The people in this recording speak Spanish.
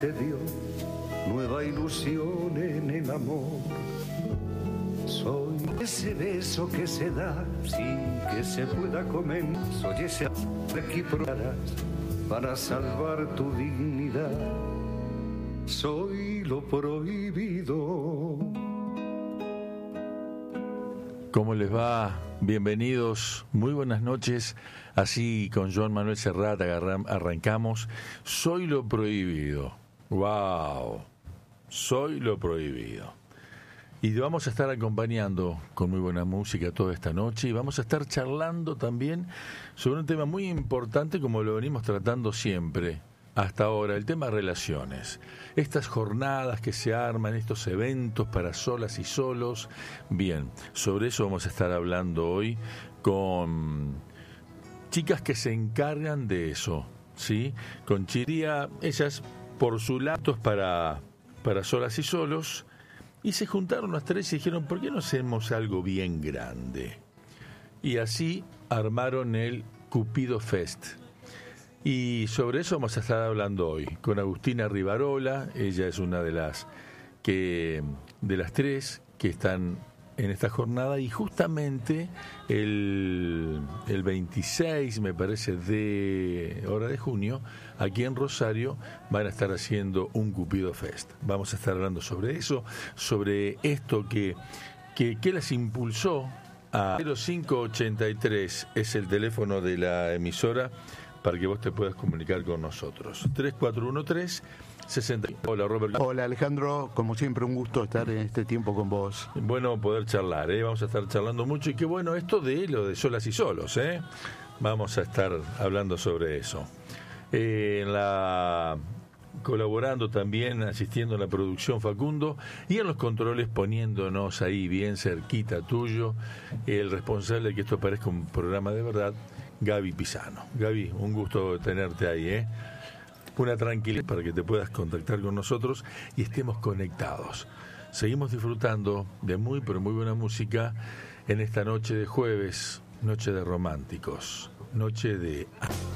Te dio nueva ilusión en el amor. Soy ese beso que se da sin que se pueda comer. Soy ese que probarás para salvar tu dignidad. Soy lo prohibido. ¿Cómo les va? Bienvenidos, muy buenas noches. Así con Joan Manuel Serrat arrancamos. Soy lo prohibido. ¡Wow! Soy lo prohibido. Y vamos a estar acompañando con muy buena música toda esta noche y vamos a estar charlando también sobre un tema muy importante como lo venimos tratando siempre hasta ahora, el tema relaciones. Estas jornadas que se arman, estos eventos para solas y solos. Bien, sobre eso vamos a estar hablando hoy con chicas que se encargan de eso, ¿sí? Con Chiría, ellas por su lado para solas y solos, y se juntaron las tres y dijeron, ¿por qué no hacemos algo bien grande? Y así armaron el Cupido Fest. Y sobre eso vamos a estar hablando hoy con Agustina Rivarola. Ella es una de las tres que están en esta jornada, y justamente el 26, me parece, de junio, aquí en Rosario, van a estar haciendo un Cupido Fest. Vamos a estar hablando sobre eso, sobre esto que las impulsó a 0583, es el teléfono de la emisora para que vos te puedas comunicar con nosotros. 3413-60. Hola, Robert. Hola, Alejandro. Como siempre, un gusto estar en este tiempo con vos. Bueno, poder charlar, Vamos a estar charlando mucho. Y qué bueno esto de lo de solas y solos, Vamos a estar hablando sobre eso. Colaborando también, asistiendo a la producción, Facundo, y en los controles poniéndonos ahí bien cerquita tuyo, el responsable de que esto parezca un programa de verdad, Gaby Pisano. Gaby, un gusto tenerte ahí, Una tranquilidad para que te puedas contactar con nosotros y estemos conectados. Seguimos disfrutando de muy, pero muy buena música en esta noche de jueves, noche de románticos, noche de...